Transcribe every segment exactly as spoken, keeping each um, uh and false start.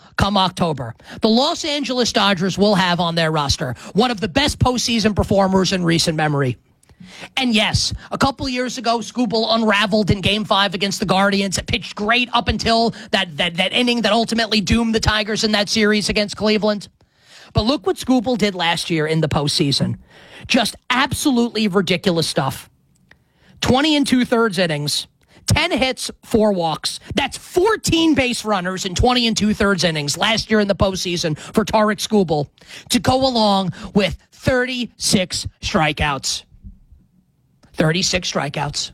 come October. The Los Angeles Dodgers will have on their roster one of the best postseason performers in recent memory. And yes, a couple years ago, Skubal unraveled in Game Five against the Guardians. It pitched great up until that, that, that inning that ultimately doomed the Tigers in that series against Cleveland. But look what Skubal did last year in the postseason. Just absolutely ridiculous stuff. twenty and two-thirds innings, ten hits, four walks. That's fourteen base runners in twenty and two-thirds innings last year in the postseason for Tarik Skubal to go along with thirty-six strikeouts. thirty-six strikeouts.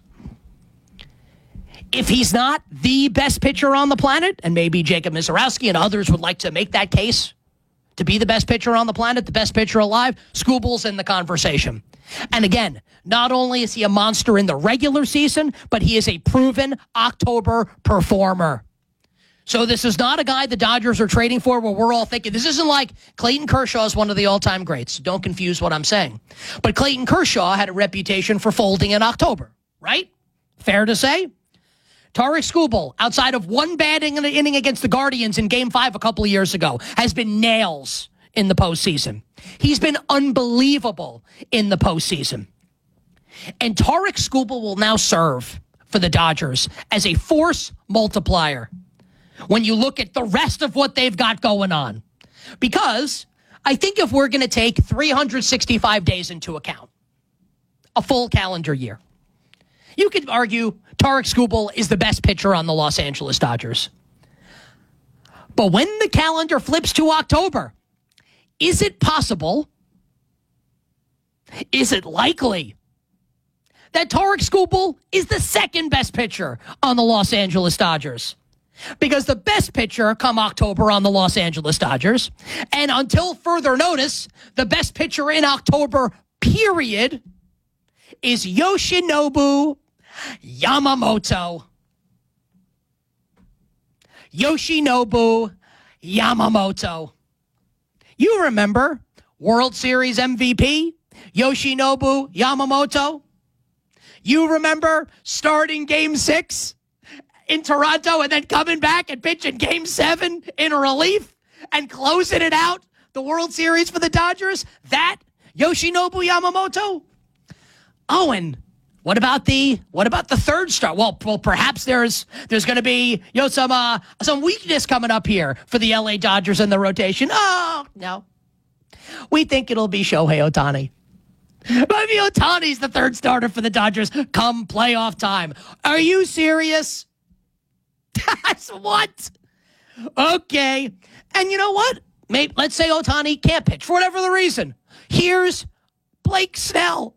If he's not the best pitcher on the planet, and maybe Jacob Misiorowski and others would like to make that case to be the best pitcher on the planet, the best pitcher alive, Skubal's in the conversation. And again, not only is he a monster in the regular season, but he is a proven October performer. So this is not a guy the Dodgers are trading for where we're all thinking, this isn't like Clayton Kershaw is one of the all-time greats. Don't confuse what I'm saying. But Clayton Kershaw had a reputation for folding in October, right? Fair to say? Tarik Skubal, outside of one bad inning against the Guardians in Game five a couple of years ago, has been nails in the postseason. He's been unbelievable in the postseason. And Tarik Skubal will now serve for the Dodgers as a force multiplier when you look at the rest of what they've got going on. Because I think if we're going to take three hundred sixty-five days into account, a full calendar year, you could argue Tarik Skubal is the best pitcher on the Los Angeles Dodgers. But when the calendar flips to October, is it possible, is it likely that Tarik Skubal is the second best pitcher on the Los Angeles Dodgers? Because the best pitcher come October on the Los Angeles Dodgers, and until further notice, the best pitcher in October, period, is Yoshinobu Yamamoto. Yoshinobu Yamamoto. You remember World Series M V P Yoshinobu Yamamoto? You remember starting Game six in Toronto and then coming back and pitching Game seven in relief and closing it out, the World Series for the Dodgers? That Yoshinobu Yamamoto? Oh, and what about the what about the third star? Well, well, perhaps there's there's going to be you know some uh, some weakness coming up here for the L A Dodgers in the rotation. Oh no, we think it'll be Shohei Ohtani. Maybe Ohtani's the third starter for the Dodgers come playoff time. Are you serious? What? Okay, and you know what? Maybe let's say Ohtani can't pitch for whatever the reason. Here's Blake Snell.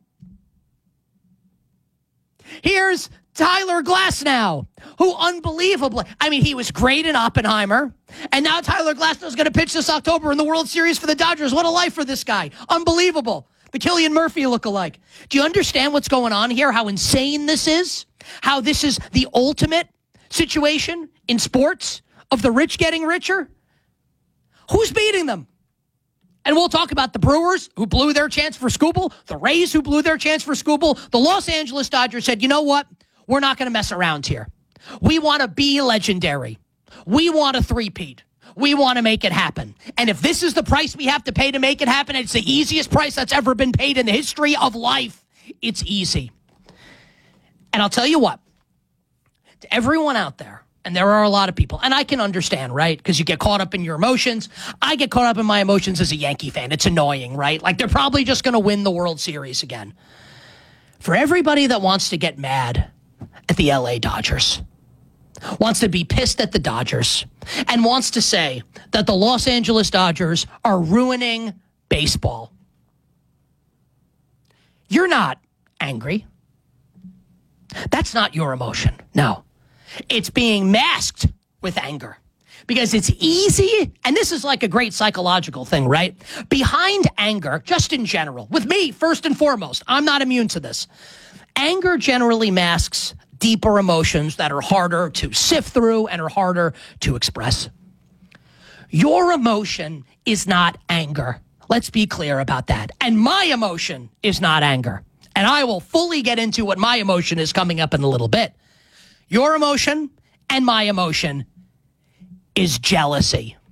Here's Tyler Glasnow, who unbelievably, I mean, he was great in Oppenheimer, and now Tyler Glasnow is going to pitch this October in the World Series for the Dodgers. What a life for this guy. Unbelievable. The Cillian Murphy lookalike. Do you understand what's going on here? How insane this is? How this is the ultimate situation in sports of the rich getting richer? Who's beating them? And we'll talk about the Brewers, who blew their chance for Skubal, the Rays, who blew their chance for Skubal. The Los Angeles Dodgers said, you know what? We're not going to mess around here. We want to be legendary. We want a three-peat. We want to make it happen. And if this is the price we have to pay to make it happen, it's the easiest price that's ever been paid in the history of life. It's easy. And I'll tell you what, to everyone out there, and there are a lot of people, and I can understand, right? Because you get caught up in your emotions. I get caught up in my emotions as a Yankee fan. It's annoying, right? Like they're probably just going to win the World Series again. For everybody that wants to get mad at the L A Dodgers, wants to be pissed at the Dodgers, and wants to say that the Los Angeles Dodgers are ruining baseball, you're not angry. That's not your emotion. No. It's being masked with anger because it's easy. And this is like a great psychological thing, right? Behind anger, just in general, with me, first and foremost, I'm not immune to this. Anger generally masks deeper emotions that are harder to sift through and are harder to express. Your emotion is not anger. Let's be clear about that. And my emotion is not anger. And I will fully get into what my emotion is coming up in a little bit. Your emotion and my emotion is jealousy.